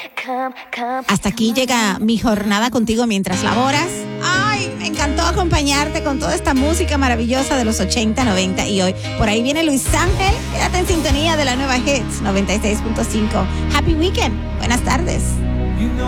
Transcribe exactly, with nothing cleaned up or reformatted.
Hasta aquí llega mi jornada contigo mientras laboras. Ay, me encantó acompañarte con toda esta música maravillosa de los ochenta, noventa y hoy. Por ahí viene Luis Ángel. Quédate en sintonía de la nueva Hits noventa y seis punto cinco. Happy Weekend. Buenas tardes.